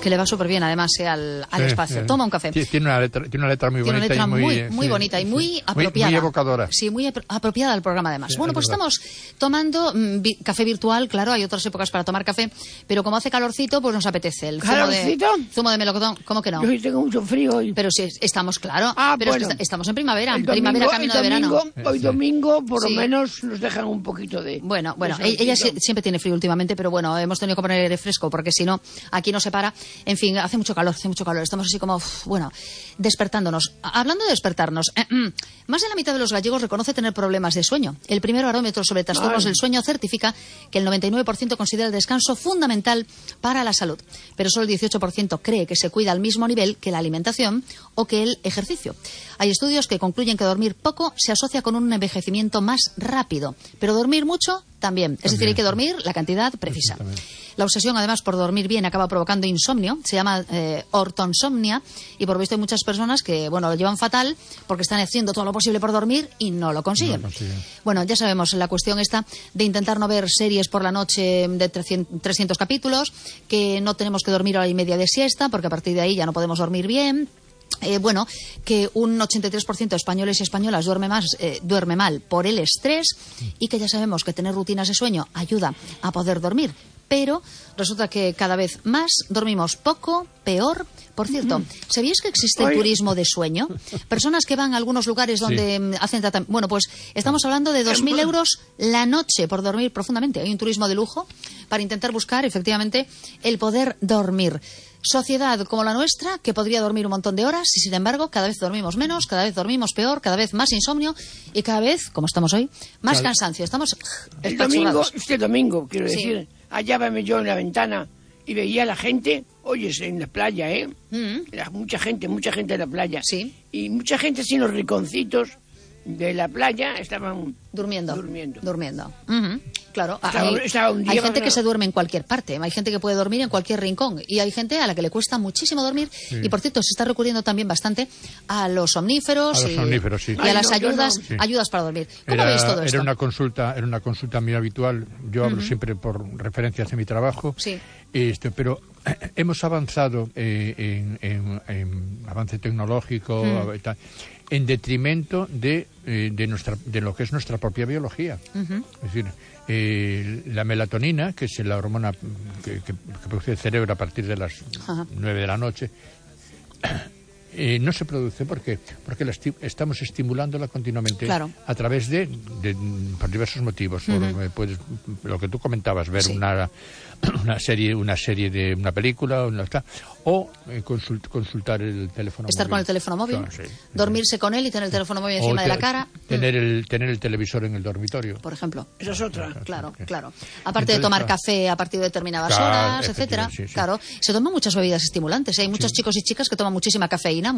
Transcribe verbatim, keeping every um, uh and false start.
que le va súper bien además eh, al, al sí, espacio. Sí. Toma un café. Tiene una letra, tiene una letra muy tiene bonita. Una letra y muy, muy, muy sí, bonita y muy sí. apropiada. Muy, muy evocadora. Sí, muy apropiada al programa además. Sí, bueno, pues verdad. estamos tomando mm, vi, café virtual, claro, hay otras épocas para tomar café, pero como hace calorcito, pues nos apetece. El ¿Calorcito? Zumo de, zumo de melocotón, ¿cómo que no? Yo tengo mucho frío hoy. Pero sí, estamos, claro. Ah, pero bueno. es que estamos en primavera, El domingo, primavera camino el de verano. domingo, hoy Sí. domingo, por Sí. lo menos, nos dejan un poquito de... Bueno, bueno, de ella solcito. sie- siempre tiene frío últimamente, pero bueno, hemos tenido que poner aire fresco porque si no, aquí no se para. En fin, hace mucho calor, hace mucho calor. Estamos así como, uf, bueno, despertándonos. A- Hablando de despertarnos, eh, mm, más de la mitad de los gallegos reconoce tener problemas de sueño. El primer barómetro sobre trastornos Ay. del sueño certifica que el noventa y nueve por ciento considera el descanso fundamental para la salud, pero solo el dieciocho por ciento cree que se cuida al mismo nivel que la alimentación o que el ejercicio. Hay estudios que concluyen que dormir poco se asocia con un envejecimiento más rápido, pero dormir mucho también. Es decir, hay que dormir la cantidad precisa. La obsesión, además, por dormir bien acaba provocando insomnio. Se llama eh, ortonsomnia y por lo visto hay muchas personas que, bueno, lo llevan fatal porque están haciendo todo lo posible por dormir y no lo consiguen. No lo consiguen. Bueno, ya sabemos la cuestión esta de intentar no ver series por la noche de trescientos capítulos, que no tenemos que dormir hora y media de siesta porque a partir de ahí ya no podemos dormir bien. Eh, bueno, que un ochenta y tres por ciento de españoles y españolas duerme, más, eh, duerme mal por el estrés y que ya sabemos que tener rutinas de sueño ayuda a poder dormir. Pero resulta que cada vez más dormimos poco, peor. Por cierto, ¿sabíais que existe el Oye. turismo de sueño? Personas que van a algunos lugares donde Sí. mm, hacen tratamiento. Bueno, pues estamos hablando de dos mil euros la noche por dormir profundamente. Hay un turismo de lujo para intentar buscar, efectivamente, el poder dormir. Sociedad como la nuestra, que podría dormir un montón de horas y, sin embargo, cada vez dormimos menos, cada vez dormimos peor, cada vez más insomnio y cada vez, como estamos hoy, más Claro. cansancio. Estamos El domingo, espachurrados. este domingo, quiero Sí. decir, hallábame yo en la ventana y veía a la gente, oyes, en la playa, ¿eh? Mm. La- mucha gente, mucha gente en la playa. Sí. Y mucha gente así en los rinconcitos de la playa estaban Durmiendo. Durmiendo. Durmiendo. Ujú. Claro. Estaba- hay estaba un día hay gente más- que se duerme en cualquier parte. Hay gente que puede dormir en cualquier rincón. Y hay gente a la que le cuesta muchísimo dormir. Y, por cierto, se está recurriendo también bastante a los somníferos. A los y, somníferos, sí. y a Ay, las no, yo ayudas, no. Sí. ayudas para dormir. ¿Cómo Era, veis todo esto? era una consulta, era una consulta muy habitual. Yo hablo siempre por referencias de mi trabajo. Sí. Este, pero eh, hemos avanzado eh, en, en- en avance tecnológico y tal, en detrimento de, eh, de nuestra de lo que es nuestra propia biología. Es decir, eh, la melatonina, que es la hormona que, que- que produce el cerebro a partir de las Ajá. nueve de la noche, eh, no se produce porque porque la esti- estamos estimulándola continuamente Claro. a través de, de- por diversos motivos. Por, eh, puedes- lo que tú comentabas, ver Sí. una una serie una serie de una película una, tal, o eh, consult- consultar el teléfono Estar móvil. con el teléfono móvil, Claro, sí. dormirse con él y tener el teléfono móvil O encima de te- la cara. tener el tener el televisor en el dormitorio. Por ejemplo. Esa es otra. Claro, Ok. claro. Aparte de Entonces, tomar claro. café a partir de determinadas Claro, horas, etcétera. efectivamente, sí, sí. Claro, se toman muchas bebidas estimulantes. Hay muchos chicos y chicas que toman muchísima cafeína.